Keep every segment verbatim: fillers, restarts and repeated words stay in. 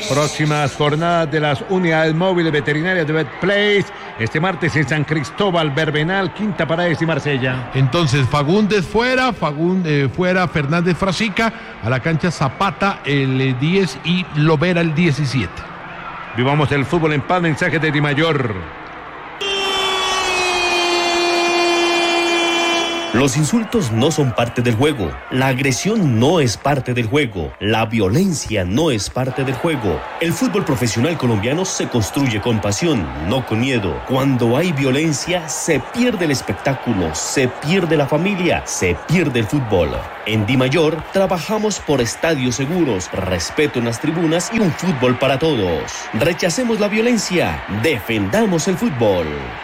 Próximas jornadas de las unidades móviles veterinarias de Betplace. Este martes en San Cristóbal, Verbenal, Quinta Paraíso y Marsella. Entonces, Fagundes fuera, Fagundes, eh, fuera Fernández Frasica, a la cancha Zapata el diez y Lovera el diecisiete. Vivamos el fútbol en paz, mensaje de Di Mayor. Los insultos no son parte del juego, la agresión no es parte del juego, la violencia no es parte del juego. El fútbol profesional colombiano se construye con pasión, no con miedo. Cuando hay violencia, se pierde el espectáculo, se pierde la familia, se pierde el fútbol. En Di Mayor trabajamos por estadios seguros, respeto en las tribunas y un fútbol para todos. Rechacemos la violencia, defendamos el fútbol.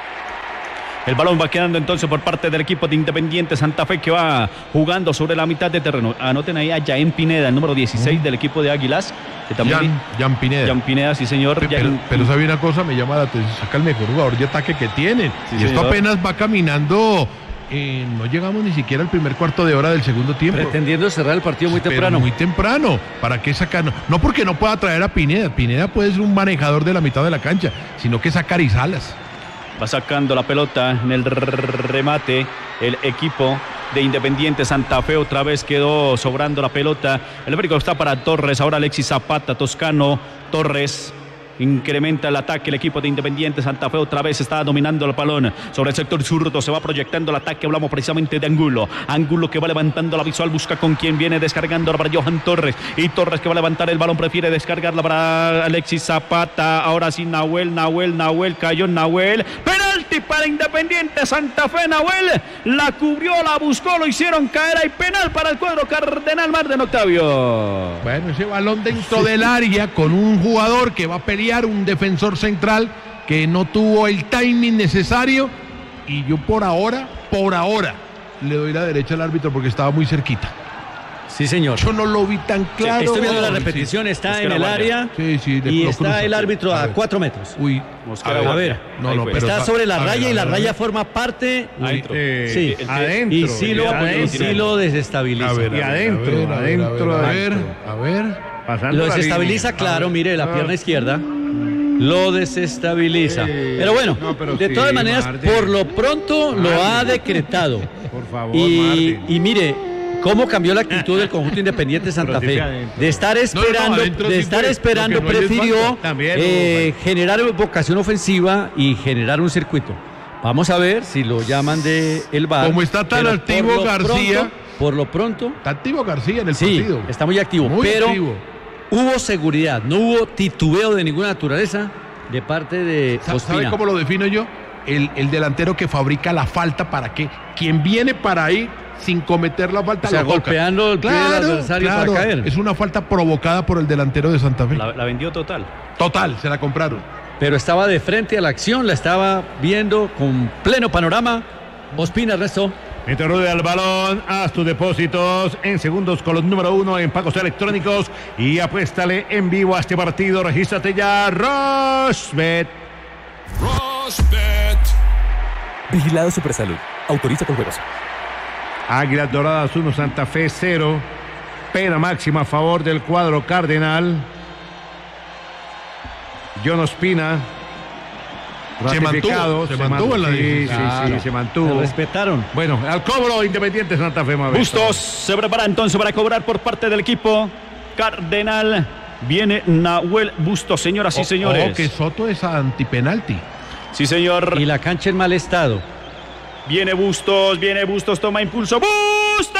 El balón va quedando entonces por parte del equipo de Independiente Santa Fe, que va jugando sobre la mitad de terreno. Anoten ahí a Jaén Pineda, el número dieciséis del equipo de Águilas. Que también Jan, Jan Pineda. Jan Pineda, sí señor. Pero, pero, pero sabe una cosa, me llama la atención, saca el mejor jugador de ataque que tienen. Sí, y señor. Esto apenas va caminando, eh, no llegamos ni siquiera al primer cuarto de hora del segundo tiempo. Pretendiendo cerrar el partido muy pero temprano. Muy temprano. ¿Para qué sacar? No, no porque no pueda traer a Pineda. Pineda puede ser un manejador de la mitad de la cancha, sino que sacar y salas. Va sacando la pelota en el remate el equipo de Independiente Santa Fe. Otra vez quedó sobrando la pelota. El brinco está para Torres. Ahora Alexis Zapata, Toscano, Torres. Incrementa el ataque el equipo de Independiente Santa Fe. Otra vez está dominando el balón sobre el sector zurdo. Se va proyectando el ataque. Hablamos precisamente de Angulo. Angulo que va levantando la visual. Busca con quien viene descargando para Johan Torres. Y Torres que va a levantar el balón. Prefiere descargarla para Alexis Zapata. Ahora sí Nahuel, Nahuel, Nahuel. Cayó Nahuel. Penalti para Independiente Santa Fe. Nahuel la cubrió, la buscó, lo hicieron caer. Hay penal para el cuadro Cardenal Marden, Octavio. Bueno, ese balón dentro del área con un jugador que va a pelear, un defensor central que no tuvo el timing necesario, y yo por ahora, por ahora le doy la derecha al árbitro porque estaba muy cerquita. Sí, señor. Yo no lo vi tan claro. Sí, estoy viendo la repetición, sí. Está en el área sí, sí, y está cruza. El árbitro a, a cuatro metros. Uy, a ver, a ver. No, no, pero está sobre la a raya ver, y la ver, raya forma parte. Adentro. Eh, sí, el, adentro. Y sí lo, adentro. sí lo desestabiliza. A ver, y adentro, a ver, adentro, a ver, adentro. a ver. Pasando lo desestabiliza, claro, mire, la pierna izquierda. Lo desestabiliza. Eh, pero bueno, no, pero de sí, todas maneras, Marden. por lo pronto Marden. lo ha decretado. Por favor, y, Marden. y mire, cómo cambió la actitud del conjunto Independiente Santa Fe. De estar esperando, no, no, de sí estar fue. esperando, No prefirió También, eh, generar vocación ofensiva y generar un circuito. Vamos a ver si lo llaman de el V A R. Como está tan pero activo por lo García. pronto, por lo pronto. Está activo García en el Sí, partido. está muy activo. Muy pero activo. hubo seguridad, no hubo titubeo de ninguna naturaleza de parte de ¿Sabe Ospina. cómo lo defino yo? El, el delantero que fabrica la falta para que quien viene para ahí sin cometer la falta O sea, lo toca. golpeando el pie del adversario claro, para caer. Es una falta provocada por el delantero de Santa Fe. La, la vendió total. Total, se la compraron. Pero estaba de frente a la acción, la estaba viendo con pleno panorama. Ospina, Ernesto. Mientras rueda el balón, haz tus depósitos en segundos con los número uno en pagos electrónicos y apuéstale en vivo a este partido. Regístrate ya, Rosbet. Rosbet. Vigilado Supersalud. Autoriza con juegos. Águilas Doradas uno, Santa Fe cero. Pena máxima a favor del cuadro Cardenal. John Ospina. Se mantuvo, se mantuvo en la sí, decisión. sí, sí, se mantuvo. Lo respetaron. Bueno, al cobro Independiente Santa Fe. Bustos se prepara entonces para cobrar por parte del equipo Cardenal. Viene Nahuel Bustos, señoras y Oh, señores. oh, que Soto es antipenalti. Sí, señor. Y la cancha en mal estado. Viene Bustos, viene Bustos, toma impulso. ¡Bustos!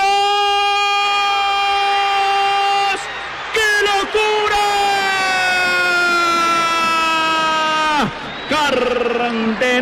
¡Qué locura! Cardenal